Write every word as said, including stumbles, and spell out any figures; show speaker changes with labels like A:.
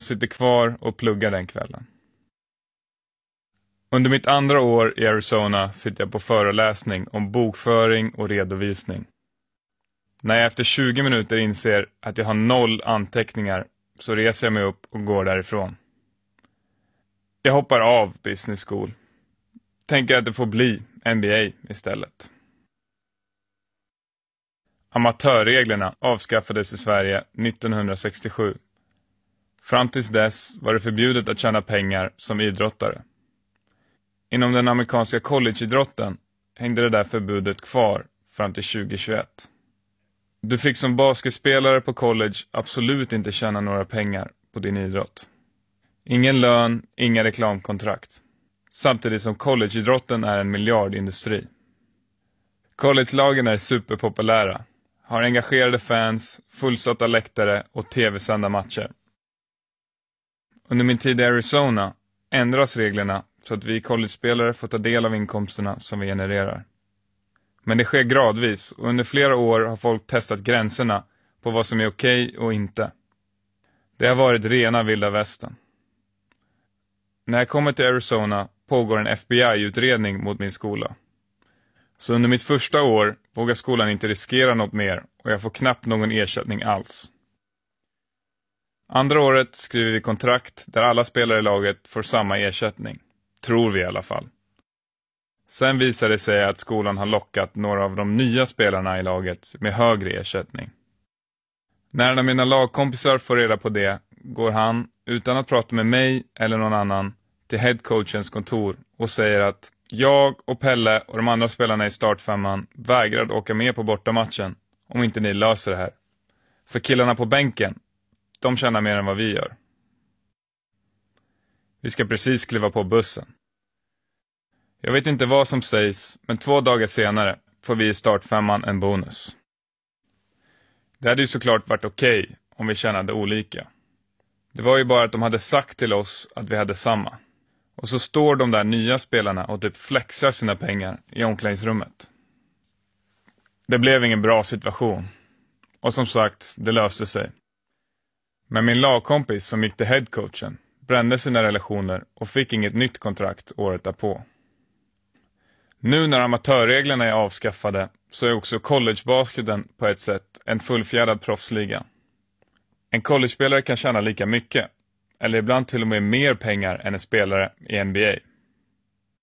A: sitter kvar och pluggar den kvällen. Under mitt andra år i Arizona sitter jag på föreläsning om bokföring och redovisning. När jag efter tjugo minuter inser att jag har noll anteckningar så reser jag mig upp och går därifrån. Jag hoppar av business school. Tänker att det får bli N B A istället. Amatörreglerna avskaffades i Sverige nittonhundrasextiosju. Fram tills dess var det förbjudet att tjäna pengar som idrottare. Inom den amerikanska collegeidrotten hängde det där förbudet kvar fram till tjugohundratjugoett. Du fick som basketspelare på college absolut inte tjäna några pengar på din idrott. Ingen lön, inga reklamkontrakt. Samtidigt som collegeidrotten är en miljardindustri. Collegelagen är superpopulära. Har engagerade fans, fullsatta läktare och tv-sända matcher. Under min tid i Arizona ändras reglerna så att vi college-spelare får ta del av inkomsterna som vi genererar. Men det sker gradvis och under flera år har folk testat gränserna på vad som är okej och inte. Det har varit rena vilda västern. När jag kommer till Arizona pågår en F B I-utredning mot min skola. Så under mitt första år vågar skolan inte riskera något mer och jag får knappt någon ersättning alls. Andra året skriver vi kontrakt där alla spelare i laget får samma ersättning. Tror vi i alla fall. Sen visar det sig att skolan har lockat några av de nya spelarna i laget med högre ersättning. När en av mina lagkompisar får reda på det går han, utan att prata med mig eller någon annan, till headcoachens kontor och säger att jag och Pelle och de andra spelarna i startfemman vägrar att åka med på bortamatchen om inte ni löser det här. För killarna på bänken, de tjänar mer än vad vi gör. Vi ska precis kliva på bussen. Jag vet inte vad som sägs, men två dagar senare får vi i startfemman en bonus. Det hade ju såklart varit okej okay om vi tjänade olika. Det var ju bara att de hade sagt till oss att vi hade samma. Och så står de där nya spelarna och typ flexar sina pengar i omklädningsrummet. Det blev ingen bra situation. Och som sagt, det löste sig. Men min lagkompis som gick till headcoachen brände sina relationer och fick inget nytt kontrakt året därpå. Nu när amatörreglerna är avskaffade så är också collegebasketen på ett sätt en fullfjädrad proffsliga. En college-spelare kan tjäna lika mycket, eller ibland till och med mer pengar än en spelare i N B A.